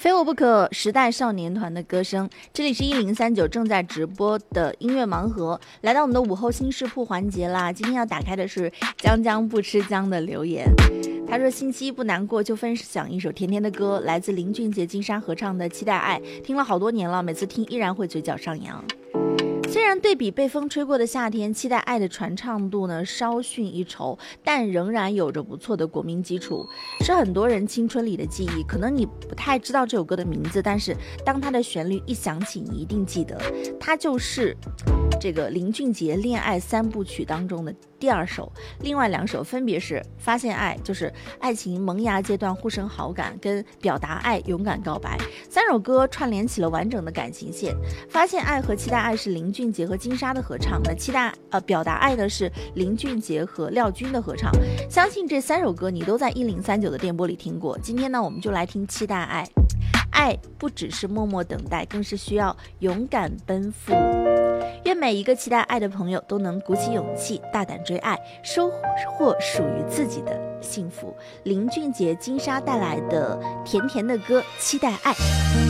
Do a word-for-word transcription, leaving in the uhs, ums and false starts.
非我不可时代少年团的歌声，这里是一零三九正在直播的音乐盲盒，来到我们的午后新视铺环节啦。今天要打开的是江江不吃姜的留言，他说星期一不难过就分享一首甜甜的歌，来自林俊杰金莎合唱的《期待爱》，听了好多年了，每次听依然会嘴角上扬。虽然对比被风吹过的夏天，期待爱的传唱度呢稍逊一筹，但仍然有着不错的国民基础，是很多人青春里的记忆。可能你不太知道这首歌的名字，但是当它的旋律一响起，你一定记得，它就是这个林俊杰恋爱三部曲当中的第二首，另外两首分别是发现爱，就是爱情萌芽阶段互生好感，跟表达爱勇敢告白。三首歌串联起了完整的感情线。发现爱和期待爱是林俊杰和金莎的合唱，那期待呃表达爱呢是林俊杰和廖军的合唱。相信这三首歌你都在一零三九的电波里听过。今天呢，我们就来听期待爱。爱不只是默默等待，更是需要勇敢奔赴。愿每一个期待爱的朋友都能鼓起勇气，大胆追爱，收获属于自己的幸福。林俊杰、金莎带来的甜甜的歌《期待爱》。